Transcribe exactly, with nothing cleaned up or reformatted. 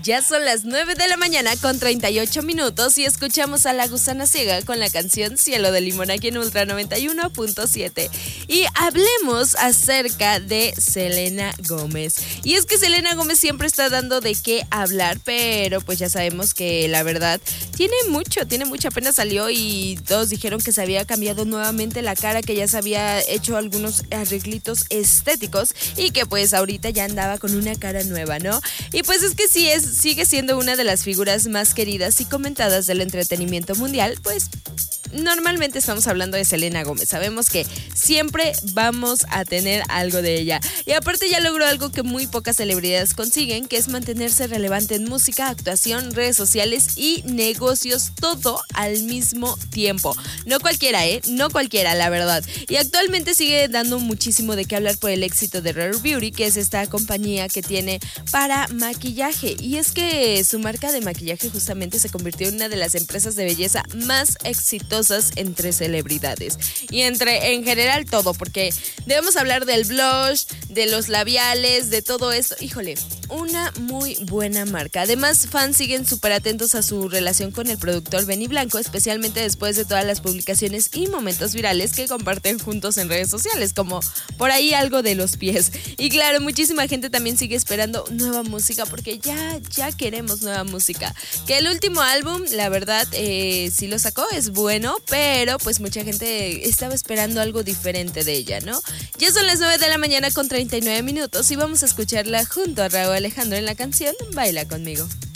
Ya son las nueve de la mañana con treinta y ocho minutos y escuchamos a La Gusana Ciega con la canción Cielo de Limón aquí en Ultra noventa y uno punto siete. Y hablemos acerca de Selena Gómez. Y es que Selena Gómez siempre está dando de qué hablar, pero pues ya sabemos que la verdad tiene mucho, tiene mucha pena. Salió y todos dijeron que se había cambiado nuevamente la cara, que ya se había hecho algunos arreglitos estéticos y que pues ahorita ya andaba con una cara nueva, ¿no? Y pues es que sí, es, sigue siendo una de las figuras más queridas y comentadas del entretenimiento mundial, pues normalmente estamos hablando de Selena Gómez. Sabemos que siempre vamos a tener algo de ella. Y aparte ya logró algo que muy pocas celebridades consiguen, que es mantenerse relevante en música, actuación, redes sociales y negocios, todo al mismo tiempo. No cualquiera, ¿eh? No cualquiera, la verdad. Y actualmente sigue dando muchísimo de qué hablar por el éxito de Rare Beauty, que es esta compañía que tiene para maquillaje. Y es que su marca de maquillaje justamente se convirtió en una de las empresas de belleza más exitosas entre celebridades y entre en general todo, porque debemos hablar del blush, de los labiales, de todo esto. Híjole, una muy buena marca. Además, fans siguen súper atentos a su relación con el productor Benny Blanco, especialmente después de todas las publicaciones y momentos virales que comparten juntos en redes sociales, como por ahí algo de los pies. Y claro, muchísima gente también sigue esperando nueva música, porque ya, ya queremos nueva música. Que el último álbum, la verdad, eh, sí lo sacó, es bueno, pero pues mucha gente estaba esperando algo diferente de ella, ¿no? Ya son las nueve de la mañana con treinta y nueve minutos y vamos a escucharla junto a Raúl Alejandro en la canción Baila Conmigo.